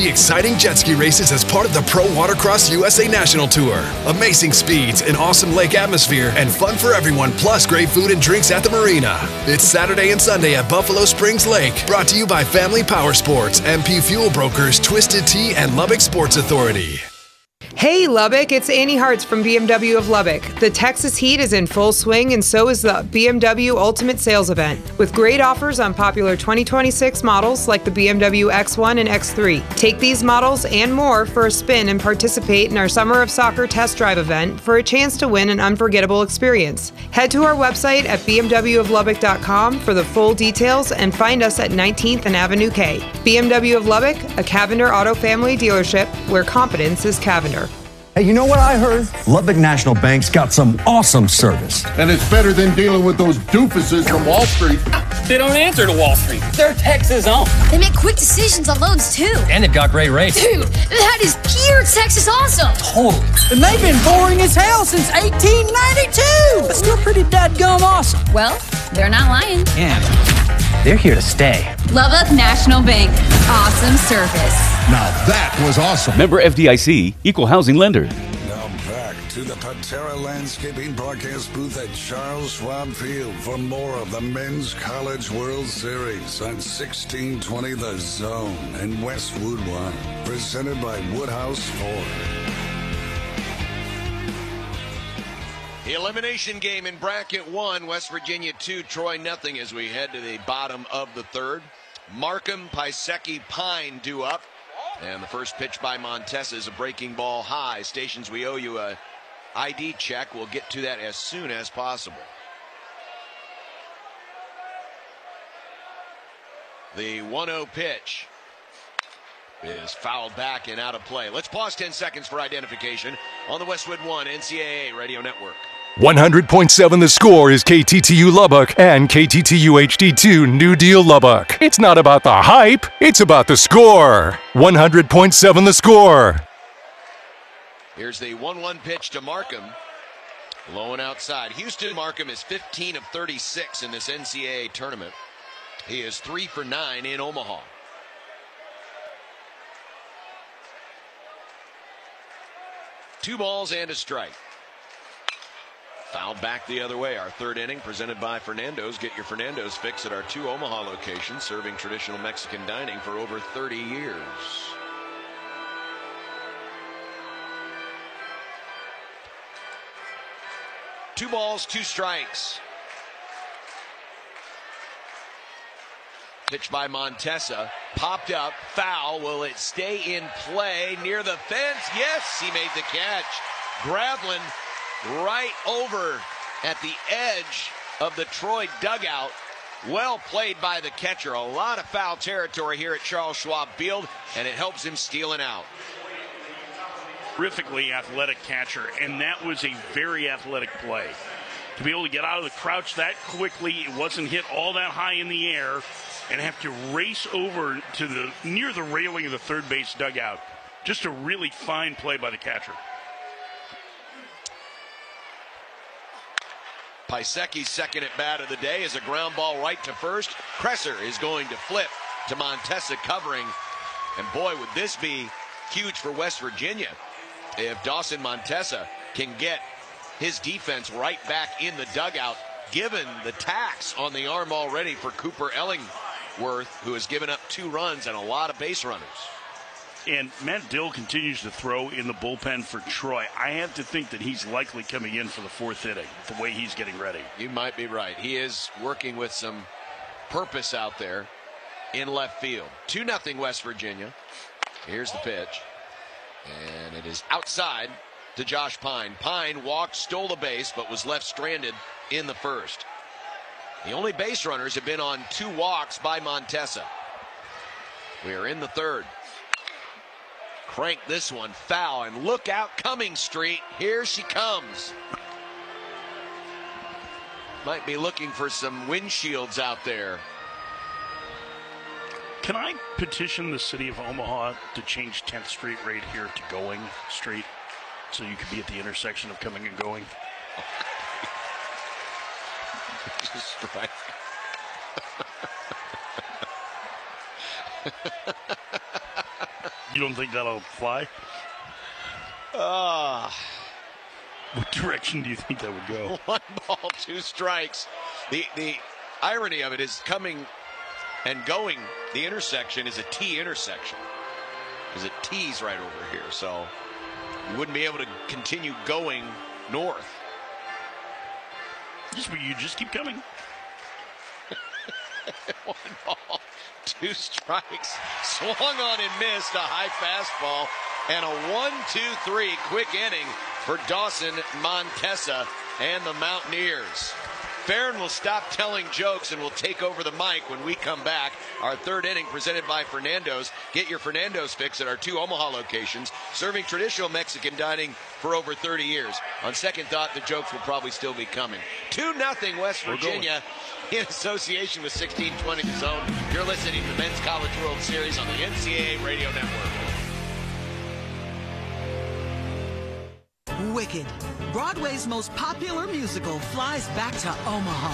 3 exciting jet ski races as part of the Pro Watercross USA National Tour. Amazing speeds, an awesome lake atmosphere, and fun for everyone, plus great food and drinks at the marina. It's Saturday and Sunday at Buffalo Springs Lake. Brought to you by Family Power Sports, MP Fuel Brokers, Twisted Tea, and Lubbock Sports Authority. Hey Lubbock, it's Annie Hartz from BMW of Lubbock. The Texas heat is in full swing and so is the BMW Ultimate Sales Event, with great offers on popular 2026 models like the BMW X1 and X3. Take these models and more for a spin and participate in our Summer of Soccer test drive event for a chance to win an unforgettable experience. Head to our website at bmwoflubbock.com for the full details and find us at 19th and Avenue K. BMW of Lubbock, a Cavender Auto Family dealership where competence is Cavender. Hey, you know what I heard? Lubbock National Bank's got some awesome service. And it's better than dealing with those doofuses from Wall Street. They don't answer to Wall Street. They're Texas owned. They make quick decisions on loans, too. And they've got great rates. Dude, that is pure Texas awesome. Totally. And they've been boring as hell since 1892. But still pretty dadgum awesome. Well, they're not lying. Yeah. They're here to stay. Lubbock National Bank. Awesome service. Now that was awesome. Member FDIC, Equal Housing Lender. Now back to the Patera Landscaping broadcast booth at Charles Schwab Field for more of the Men's College World Series on 1620 The Zone and Westwood One. Presented by Woodhouse Ford. The elimination game in bracket 1, West Virginia 2, Troy nothing as we head to the bottom of the third. Markham, Pisecki, Pine due up. And the first pitch by Montesa is a breaking ball high. Stations, we owe you a ID check. We'll get to that as soon as possible. The 1-0 pitch is fouled back and out of play. Let's pause 10 seconds for identification on the Westwood One NCAA Radio Network. 100.7 The Score is KTTU Lubbock and KTTU HD2 New Deal Lubbock. It's not about the hype, it's about the score. 100.7 The Score. Here's the 1-1 pitch to Markham. Low and outside. Houston Markham is 15 of 36 in this NCAA tournament. He is 3 for 9 in Omaha. Two balls and a strike. Fouled back the other way. Our third inning presented by Fernando's. Get your Fernando's fix at our 2 Omaha locations, serving traditional Mexican dining for over 30 years. Two balls, 2 strikes. Pitch by Montesa. Popped up. Foul. Will it stay in play near the fence? Yes, he made the catch. Gravlin right over at the edge of the Troy dugout. Well played by the catcher. A lot of foul territory here at Charles Schwab Field, and it helps him steal an out. Terrifically athletic catcher, and that was a very athletic play. To be able to get out of the crouch that quickly, it wasn't hit all that high in the air, and have to race over to near the railing of the third base dugout. Just a really fine play by the catcher. Pisecki's second at bat of the day is a ground ball right to first. Kresser is going to flip to Montesa covering. And boy, would this be huge for West Virginia if Dawson Montesa can get his defense right back in the dugout, given the tax on the arm already for Cooper Ellingworth, who has given up 2 runs and a lot of base runners. And Matt Dill continues to throw in the bullpen for Troy. I have to think that he's likely coming in for the 4th inning, the way he's getting ready. You might be right. He is working with some purpose out there in left field. 2-0 West Virginia. Here's the pitch. And it is outside to Josh Pine. Pine walked, stole the base, but was left stranded in the first. The only base runners have been on 2 walks by Montesa. We are in the third. Crank this one foul, and look out, Cummings Street. Here she comes. Might be looking for some windshields out there. Can I petition the city of Omaha to change 10th Street right here to Going Street so you could be at the intersection of coming and going? Just right. You don't think that'll fly? What direction do you think that would go? 1 ball, 2 strikes. The irony of it is coming and going. The intersection is a T intersection. There's a T's right over here, so you wouldn't be able to continue going north. You just keep coming. 1 ball, 2 strikes. Swung on and missed a high fastball. And a 1-2-3 quick inning for Dawson Montesa and the Mountaineers. Farron will stop telling jokes and will take over the mic when we come back. Our third inning presented by Fernando's. Get your Fernando's fix at our 2 Omaha locations, serving traditional Mexican dining for over 30 years. On second thought, the jokes will probably still be coming. 2-0 West Virginia in association with 1620 The Zone. You're listening to the Men's College World Series on the NCAA Radio Network. Wicked, Broadway's most popular musical, flies back to Omaha.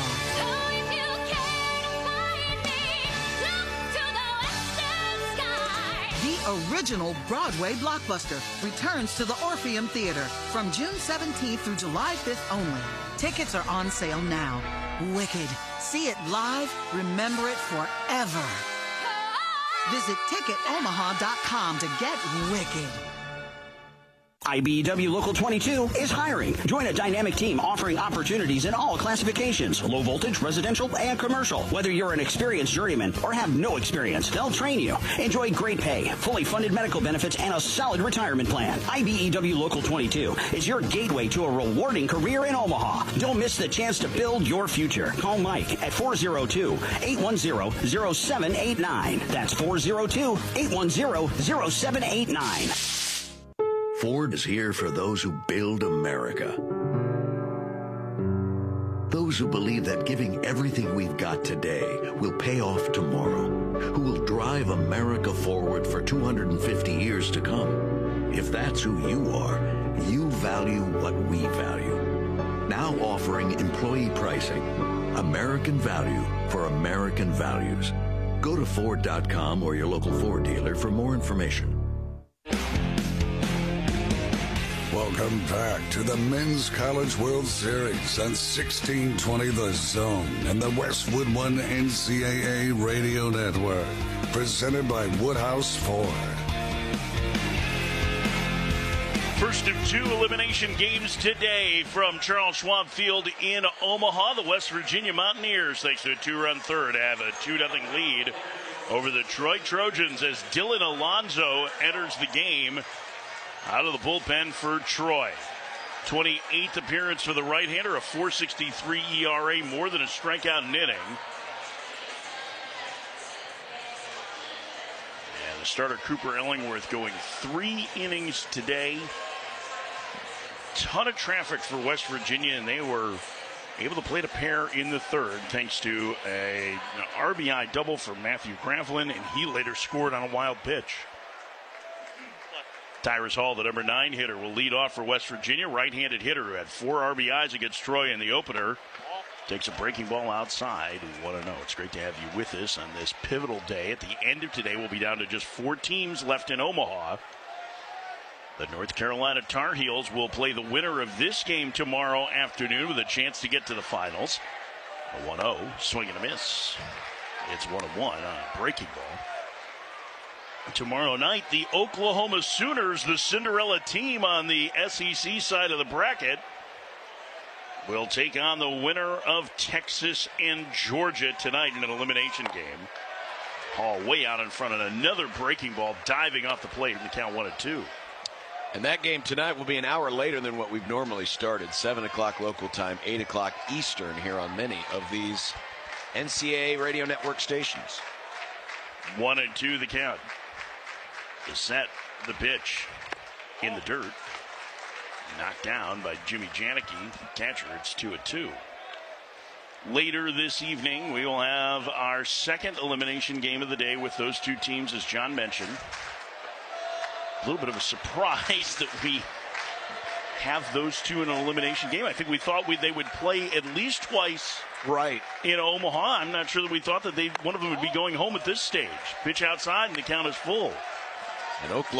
The original Broadway blockbuster returns to the Orpheum Theater from June 17th through July 5th only. Tickets are on sale now. Wicked. See it live, remember it forever. Visit ticketomaha.com to get wicked. IBEW Local 22 is hiring. Join a dynamic team offering opportunities in all classifications, low voltage, residential, and commercial. Whether you're an experienced journeyman or have no experience, they'll train you. Enjoy great pay, fully funded medical benefits, and a solid retirement plan. IBEW Local 22 is your gateway to a rewarding career in Omaha. Don't miss the chance to build your future. Call Mike at 402-810-0789. That's 402-810-0789. Ford is here for those who build America. Those who believe that giving everything we've got today will pay off tomorrow. Who will drive America forward for 250 years to come. If that's who you are, you value what we value. Now offering employee pricing. American value for American values. Go to Ford.com or your local Ford dealer for more information. Welcome back to the Men's College World Series on 1620 The Zone and the Westwood One NCAA Radio Network. Presented by Woodhouse Ford. First of 2 elimination games today from Charles Schwab Field in Omaha. The West Virginia Mountaineers, thanks to a 2-run third, have a 2-0 lead over the Troy Trojans as Dylan Alonzo enters the game out of the bullpen for Troy. 28th appearance for the right-hander, a 4.63 ERA, more than a strikeout in inning. And the starter Cooper Ellingworth going 3 innings today. Ton of traffic for West Virginia, and they were able to plate a pair in the third thanks to an RBI double for Matthew Gravelin, and he later scored on a wild pitch. Tyrus Hall, the number 9 hitter, will lead off for West Virginia. Right-handed hitter who had 4 RBIs against Troy in the opener. Takes a breaking ball outside. 1-0. It's great to have you with us on this pivotal day. At the end of today, we'll be down to just 4 teams left in Omaha. The North Carolina Tar Heels will play the winner of this game tomorrow afternoon with a chance to get to the finals. A 1-0, swing and a miss. It's 1-1 on a breaking ball. Tomorrow night, the Oklahoma Sooners, the Cinderella team on the SEC side of the bracket, will take on the winner of Texas and Georgia tonight in an elimination game. Hall way out in front, and another breaking ball diving off the plate in the count 1-2. And that game tonight will be an hour later than what we've normally started. 7 o'clock local time, 8 o'clock Eastern here on many of these NCAA Radio Network stations. 1-2 the count. The set, the pitch in the dirt. Knocked down by Jimmy Janicki. Catcher, it's 2-2. Later this evening, we will have our second elimination game of the day with those 2 teams, as John mentioned. A little bit of a surprise that we have those 2 in an elimination game. I think we thought they would play at least twice in Omaha. I'm not sure that we thought that one of them would be going home at this stage. Pitch outside and the count is full. And Oklahoma